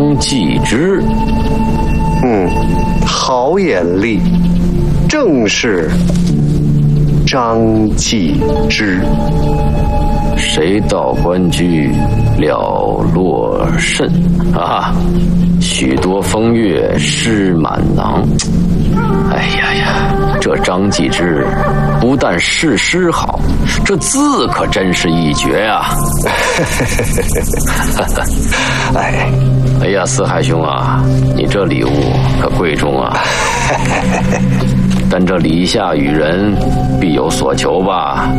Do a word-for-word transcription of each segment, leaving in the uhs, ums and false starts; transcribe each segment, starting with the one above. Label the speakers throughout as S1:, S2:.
S1: 张继之。
S2: 嗯，好眼力，正是张继之。
S1: 谁道官居了落甚啊？许多风月诗满囊。哎呀呀，这张继之不但诗诗好，这字可真是一绝啊！
S2: 哎，
S1: 哎呀，四海兄啊，你这礼物可贵重啊！但这礼下与人，必有所求吧？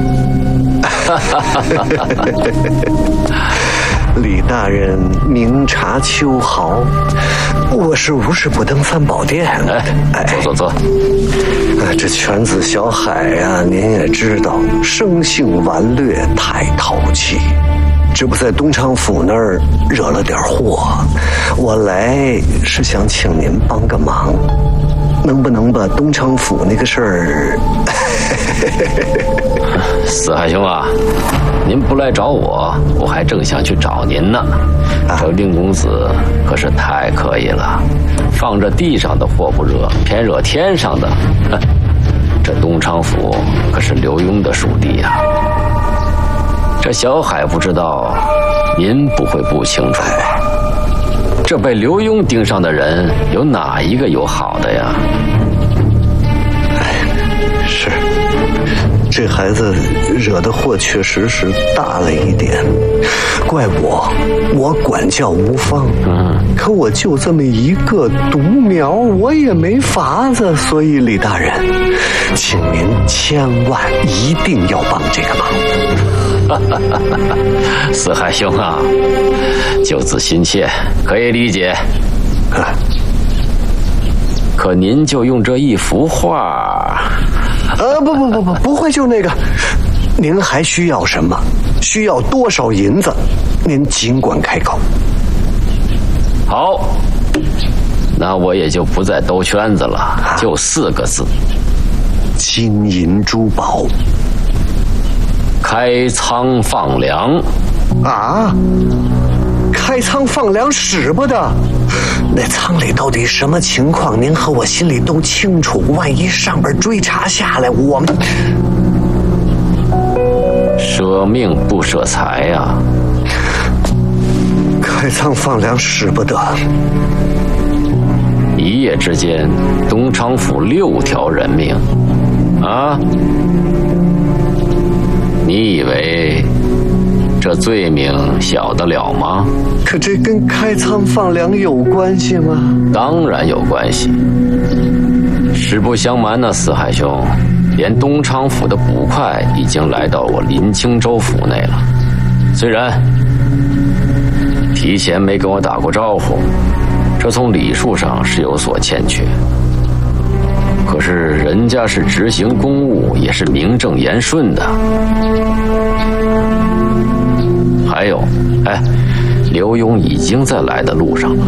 S2: 李大人明察秋毫，我是无事不登三宝殿。
S1: 哎，坐坐坐。
S2: 哎，这犬子小海呀、啊，您也知道，生性顽劣，太淘气。这不在东昌府那儿惹了点祸，我来是想请您帮个忙，能不能把东昌府那个事儿？
S1: 四海兄啊，您不来找我，我还正想去找您呢。这令公子可是太可以了，放着地上的祸不惹，偏惹天上的。这东昌府可是刘墉的属地呀、啊。这小海不知道，您不会不清楚吧？这被刘墉盯上的人，有哪一个有好的呀？
S2: 是，这孩子惹的祸确实是大了一点，怪我，我管教无方。嗯，可我就这么一个独苗，我也没法子。所以李大人，请您千万一定要帮这个忙。
S1: 四海兄啊，救子心切，可以理解。啊，可您就用这一幅画。
S2: 呃，不不不不，不会就那个。您还需要什么？需要多少银子？您尽管开口。
S1: 好，那我也就不再兜圈子了，啊、就四个字：
S2: 金银珠宝。
S1: 开仓放粮。
S2: 啊？开仓放粮使不得。那仓里到底什么情况，您和我心里都清楚。万一上边追查下来，我们
S1: 舍命不舍财呀、啊！
S2: 开仓放粮使不得。
S1: 一夜之间，东昌府六条人命，啊！你以为这罪名小得了吗？
S2: 可这跟开仓放粮有关系吗？
S1: 当然有关系。实不相瞒呢，四海兄，连东昌府的捕快已经来到我临清州府内了。虽然提前没跟我打过招呼，这从礼数上是有所欠缺。可是人家是执行公务，也是名正言顺的。还有，哎，刘墉已经在来的路上了。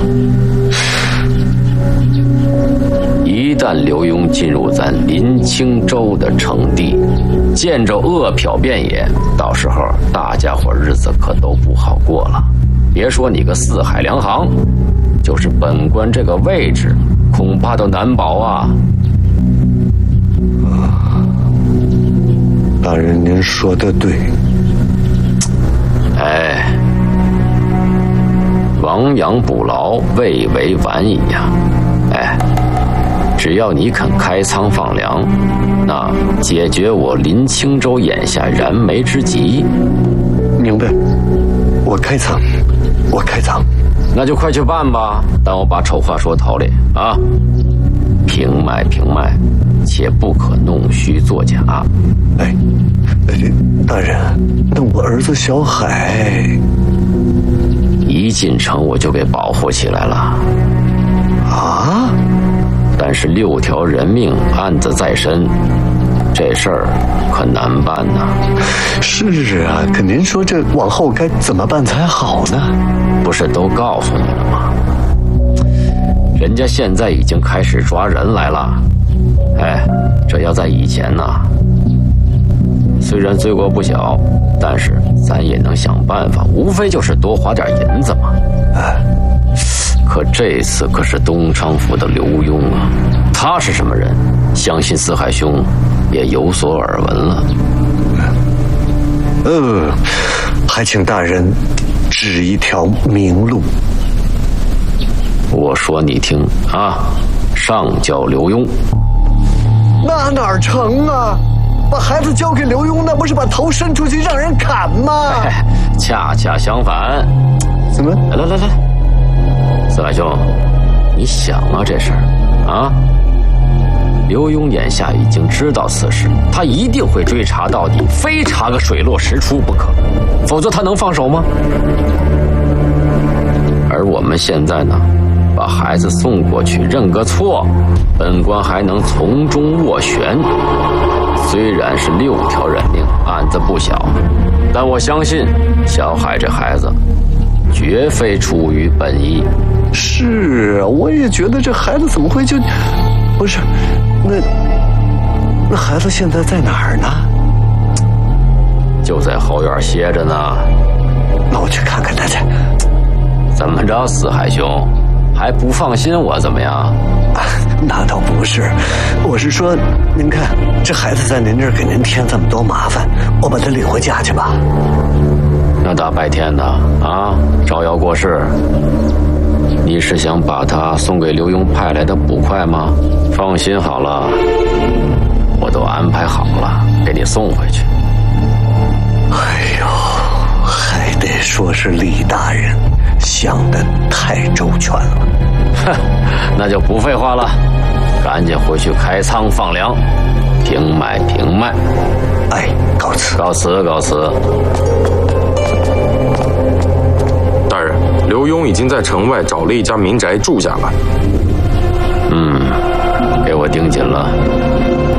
S1: 一旦刘墉进入咱临清州的城地，见着恶殍遍野，到时候大家伙日子可都不好过了。别说你个四海粮行，就是本官这个位置，恐怕都难保啊。
S2: 大人，您说的对。
S1: 哎，亡羊补牢，未为晚矣呀！哎，只要你肯开仓放粮，那解决我临清州眼下燃眉之急。
S2: 明白，我开仓，我开仓。
S1: 那就快去办吧，但我把丑话说头里啊！平卖平卖，且不可弄虚作假。
S2: 哎，大人，那我儿子小海
S1: 一进城我就给保护起来了。
S2: 啊？
S1: 但是六条人命，案子在身，这事儿可难办呐。
S2: 是啊，可您说这往后该怎么办才好呢？
S1: 不是都告诉你了吗？人家现在已经开始抓人来了。哎，这要在以前呢，虽然罪过不小，但是咱也能想办法，无非就是多花点银子嘛。哎，可可这次可是东昌府的刘墉啊，他是什么人？相信四海兄也有所耳闻了。
S2: 呃，还请大人指一条明路。
S1: 我说你听啊，上交刘墉。
S2: 那哪儿成啊？把孩子交给刘墉，那不是把头伸出去让人砍吗？
S1: 哎，恰恰相反。
S2: 怎么？
S1: 来来来来，四海兄，你想啊这事儿啊？刘墉眼下已经知道此事，他一定会追查到底，非查个水落石出不可，否则他能放手吗？而我们现在呢，把孩子送过去认个错，本官还能从中斡旋。虽然是六条人命，案子不小，但我相信小海这孩子绝非出于本意。
S2: 是啊，我也觉得这孩子怎么会就……不是，那那孩子现在在哪儿呢？
S1: 就在后院歇着呢。
S2: 那我去看看他去。
S1: 怎么着，四海兄，还不放心我怎么样？
S2: 啊，那倒不是，我是说，您看这孩子在您这儿给您添这么多麻烦，我把他领回家去吧。
S1: 那大白天的啊，招摇过市，你是想把他送给刘墉派来的捕快吗？放心好了，我都安排好了，给你送回去。
S2: 哎呦，还得说是李大人想得太周全了。
S1: 哼，那就不废话了，赶紧回去开仓放粮，平脉平脉。
S2: 哎，告辞，
S1: 告辞，告辞。
S3: 大人，刘墉已经在城外找了一家民宅住下了。
S1: 嗯，给我盯紧了。